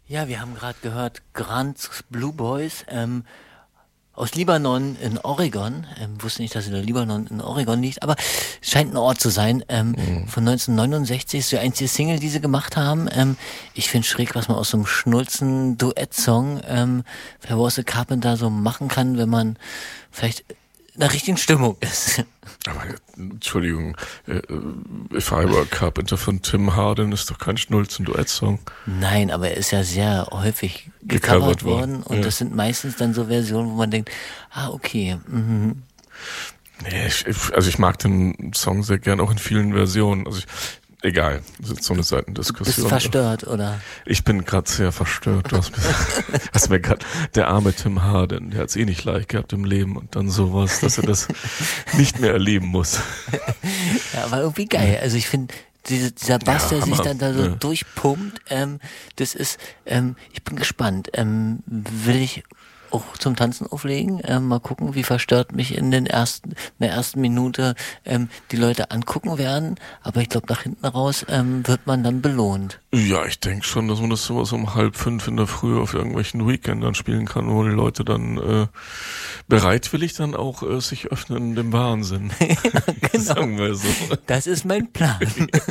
Ja, wir haben gerade gehört, Grants Blue Boys aus Libanon in Oregon. Wusste nicht, dass der Libanon in Oregon liegt, aber es scheint ein Ort zu sein. Von 1969 ist die einzige Single, die sie gemacht haben. Ich finde schräg, was man aus so einem schnulzen Duett-Song für Was a Carpenter so machen kann, wenn man vielleicht in der richtigen Stimmung ist. Aber Entschuldigung, If I Were a Carpenter von Tim Hardin ist doch kein Schnulzen-Duett-Song. Nein, aber er ist ja sehr häufig gecovert worden und das sind meistens dann so Versionen, wo man denkt, okay. Nee, ich mag den Song sehr gern, auch in vielen Versionen. Egal, das ist so eine Seitendiskussion. Bist du verstört, oder? Ich bin gerade sehr verstört. Du hast mir gerade, der arme Tim Hardin, der hat es eh nicht leicht gehabt im Leben und dann sowas, dass er das nicht mehr erleben muss. Ja, aber irgendwie geil. Also ich finde, dieser Bass, der sich dann da so durchpumpt, das ist, ich bin gespannt. Will ich auch zum Tanzen auflegen, mal gucken, wie verstört mich in der ersten Minute die Leute angucken werden, aber ich glaube, nach hinten raus wird man dann belohnt. Ja, ich denke schon, dass man das sowas um 4:30 in der Früh auf irgendwelchen Weekendern spielen kann, wo die Leute dann bereitwillig dann auch sich öffnen dem Wahnsinn. Ja, genau. Sagen wir so. Das ist mein Plan.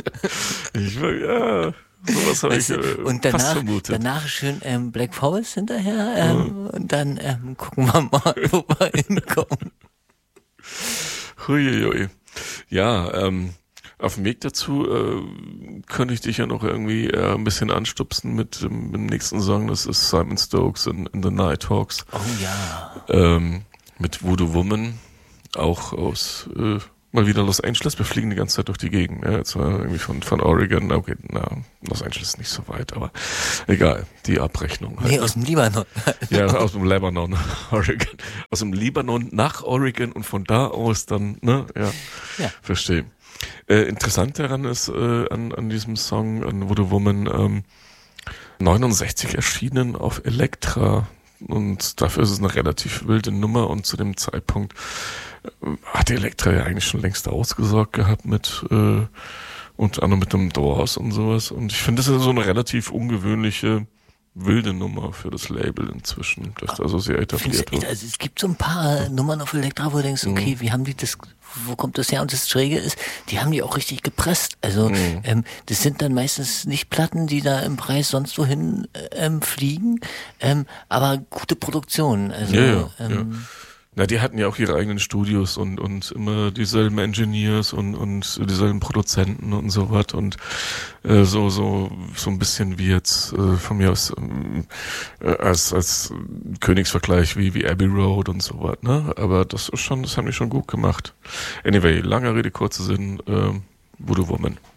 Sowas habe ich und fast vermutet. Danach schön Black Forest hinterher und dann gucken wir mal, wo wir hinkommen. Huiuiui. Ja, auf dem Weg dazu könnte ich dich ja noch irgendwie ein bisschen anstupsen mit dem nächsten Song. Das ist Simon Stokes in The Nighthawks. Oh ja. Mit Voodoo Woman, auch aus mal wieder Los Angeles. Wir fliegen die ganze Zeit durch die Gegend. Ja, jetzt war irgendwie von Oregon. Okay, Los Angeles ist nicht so weit, aber egal. Die Abrechnung. Halt. Nee, aus dem Libanon. Ja, aus dem Libanon, Oregon. Aus dem Libanon nach Oregon und von da aus dann, ja. Verstehe. Interessant daran ist, an diesem Song, an Voodoo Woman, 69 erschienen auf Elektra. Und dafür ist es eine relativ wilde Nummer und zu dem Zeitpunkt hat die Elektra ja eigentlich schon längst ausgesorgt gehabt mit unter anderem mit dem Doors und sowas. Und ich finde, das ist so eine relativ ungewöhnliche wilde Nummer für das Label inzwischen, das da so sehr etabliert wird. Also es gibt so ein paar Nummern auf Elektra, wo du denkst, okay, wie haben die das, wo kommt das her? Und das Schräge ist, die haben die auch richtig gepresst. Also das sind dann meistens nicht Platten, die da im Preis sonst wohin fliegen, aber gute Produktionen. Also, ja. Na, die hatten ja auch ihre eigenen Studios und immer dieselben Engineers und dieselben Produzenten und so was und so ein bisschen wie jetzt von mir aus als Königsvergleich wie Abbey Road und so was, ne? Aber das haben die schon gut gemacht. Anyway, langer Rede, kurzer Sinn, Voodoo Woman.